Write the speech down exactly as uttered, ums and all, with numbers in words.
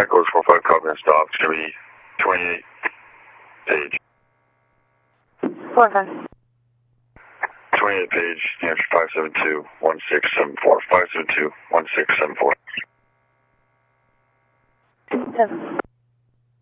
Echoes four five Covenant stop. It's going to be twenty-eight page. four five. twenty-eight page, New Hampshire five seven two, one six seven four. five seven two, one six seven four. Seven.